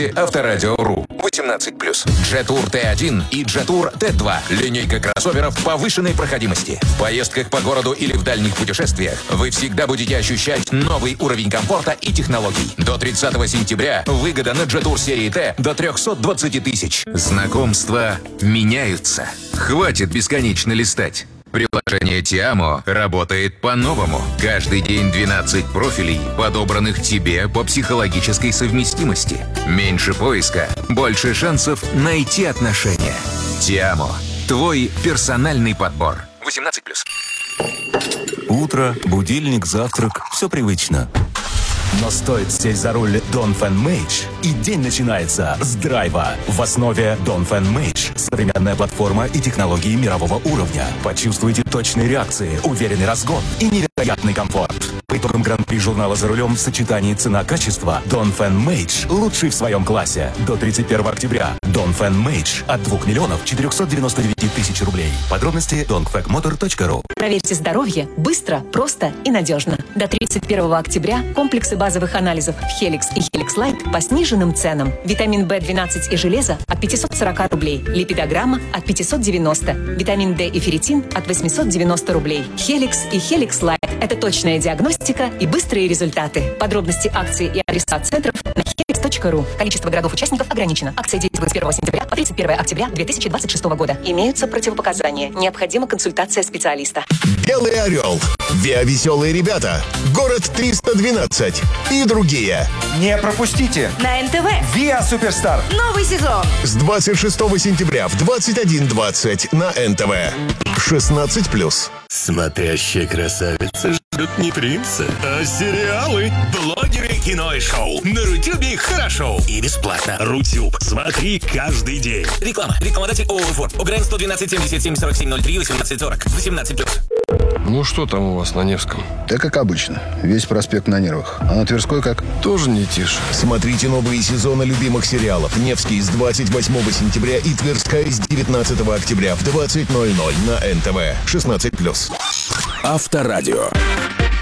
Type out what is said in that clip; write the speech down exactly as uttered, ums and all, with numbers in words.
сайте авторадио.ру. восемнадцать плюс. Jetour ти один и Jetour ти два. Линейка кроссоверов повышенной проходимости. В поездках по городу или в дальних путешествиях вы всегда будете ощущать новый уровень комфорта и технологий. До тридцатого сентября выгода на Jetour серии Т до триста двадцать тысяч. Знакомства меняются. Хватит бесконечно листать. Приложение Tiamo работает по-новому. Каждый день двенадцать профилей, подобранных тебе по психологической совместимости. Меньше поиска, больше шансов найти отношения. Tiamo. Твой персональный подбор. восемнадцать плюс. Утро, будильник, завтрак – все привычно. Но стоит сесть за руль Dongfeng Mage, и день начинается с драйва. В основе Dongfeng Mage современная платформа и технологии мирового уровня. Почувствуйте точные реакции, уверенный разгон и невероятный комфорт. По итогам гран-при журнала «За рулем» в сочетании цена-качество Dongfeng Mage лучший в своем классе. До тридцать первого октября. Dongfeng Mage от двух миллионов четырехсот девяноста девяти тысяч рублей. Подробности dongfeng motor точка ру. Проверьте здоровье быстро, просто и надежно. До тридцать первого октября комплексы базовых анализов Helix и Helix Light по сниженным ценам. Витамин бэ двенадцать и железо от пятисот сорока рублей. Липидограмма от пятисот девяносто. Витамин D и ферритин от восемьсот девяносто рублей. Helix и Helix Light – это точная диагностика и быстрые результаты. Подробности акций и адреса центров на helix точка ру. Количество городов-участников ограничено. Акция действует с первого сентября по тридцать первого октября две тысячи двадцать шестого года. Имеются противопоказания. Необходима консультация специалиста. Белый орел, Виа-веселые ребята, Город триста двенадцать и другие. Не пропустите! На эн тэ вэ Виа Суперстар. Новый сезон. С двадцать шестого сентября в двадцать один двадцать на эн тэ вэ. шестнадцать плюс. Смотрящая красавица ждет не принца, а сериалы. Блогеры, кино и шоу. На Рутюбе хорошо и бесплатно. Рутюб. Смотри каждый день. Реклама. Рекламодатель ООО «Форд». ОГРН сто двенадцать семьдесят семь сорок семь ноль три восемнадцать сорок. восемнадцать плюс. Ну что там у вас на Невском? Да как обычно. Весь проспект на нервах. А на Тверской как? Тоже не тише. Смотрите новые сезоны любимых сериалов. Невский с двадцать восьмого сентября и Тверская с девятнадцатого октября в двадцать ноль ноль на эн тэ вэ. шестнадцать плюс. Авторадио.